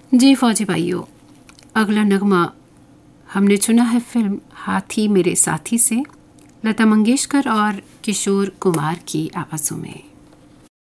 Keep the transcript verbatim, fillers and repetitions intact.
जी फौजी भाइयों, अगला नगमा हमने चुना है फिल्म हाथी मेरे साथी से, लता मंगेशकर और किशोर कुमार की आवाज़ों में।